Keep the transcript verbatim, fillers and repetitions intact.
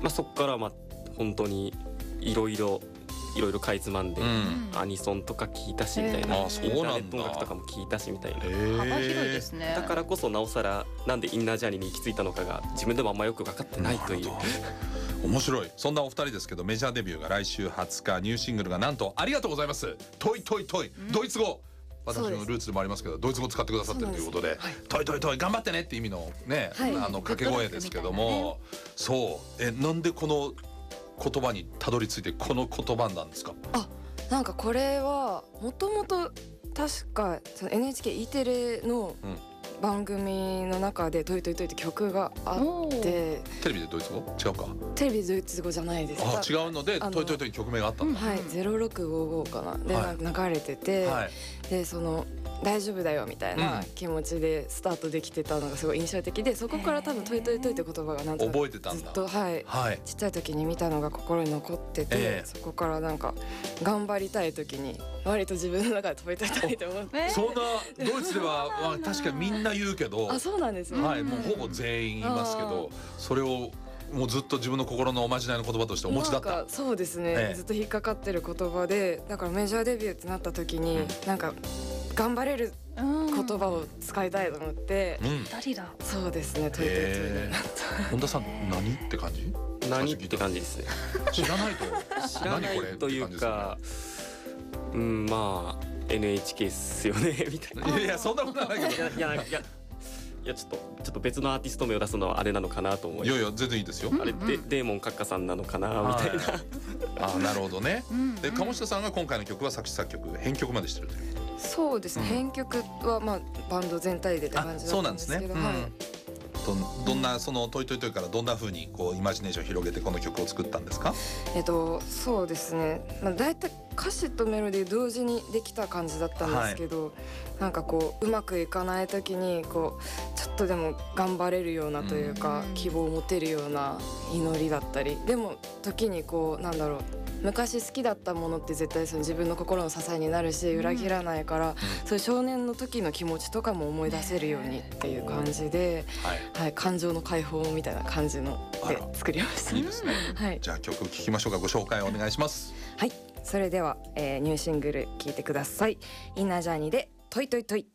まあ、そこからまあ本当にいろいろいろいろかいつまんで、うん、アニソンとか聞いたしみたいな、インターネット音楽とかも聞いたしみたいな、 幅広いですね。 だからこそなおさらなんでインナージャーニーに行き着いたのかが自分でもあんまよく分かってないという。 面白い。そんなお二人ですけど、メジャーデビューが来週はつか、ニューシングルがなんと、ありがとうございます、トイトイトイ、うん、ドイツ語、私のルーツでもありますけどドイツ語使ってくださってるということで、トイトイトイ頑張ってねって意味のね、はい、あの掛け声ですけども、そうえなんでこの言葉にたどり着いてこの言葉なんですか？ あ、なんかこれはもともと確かその エヌエイチケー E テレの番組の中でトイトイトイって曲があって、 テレビでドイツ語違うか？ テレビでドイツ語じゃないです。 あ、違うのでトイトイトイに曲名があったんだ。 はい、ゼロろくごごかなで、はい、流れてて、はい、でその大丈夫だよみたいな気持ちでスタートできてたのがすごい印象的で、そこから多分トイトイトイって言葉がなんと覚えてたんだ。 ずっと、はい、はい、ちっちゃい時に見たのが心に残ってて、えー、そこからなんか頑張りたい時に割と自分の中でトイトイトイと思って、 そんなドイツでは、まあ、確かにみんな言うけど、 あ、そうなんですね、 はい、もうほぼ全員言いますけど、それをもうずっと自分の心のおまじないの言葉としてお持ちだった。 なんかそうですね、ええ、ずっと引っかかってる言葉で、だからメジャーデビューってなった時に、うん、なんか頑張れる言葉を使いたいと思って、 うん、誰だ。 そうですね、トイトイトイになった。 本田さん何って感じ？ 何って感じですね。 知らないと知らないというか、うん、まあ エヌエイチケー っすよねみたいな。 いやいや、そんなことないけど。 いやいやいやいや、ちょっとちょっと別のアーティスト名を出すのはあれなのかなと思い。 いやいや全然いいですよ。 あれってデーモン閣下さんなのかなみたいな。 あ、なるほどね。で、鴨下さんが今回の曲は作詞作曲編曲までしてるという。 そうですね、編曲はまあバンド全体でって感じだったんですけど、はい。 ど, どんなそのトイトイトイからどんな風にこうイマジネーションを広げてこの曲を作ったんですか？ えっとそうですね、まあ、だいたい歌詞とメロディー同時にできた感じだったんですけど、はい、なんかこううまくいかない時にこうちょっとでも頑張れるようなというか、うん、希望を持てるような祈りだったり、でも時にこうなんだろう、昔好きだったものって絶対その自分の心の支えになるし裏切らないから、うん、そういう少年の時の気持ちとかも思い出せるようにっていう感じで、はいはい、感情の解放みたいな感じので作りました。 いいですね、はい、じゃあ曲聴きましょうか。ご紹介お願いします。 はい、それでは、えー、ニューシングル聴いてください。インナージャーニーでトイトイトイ。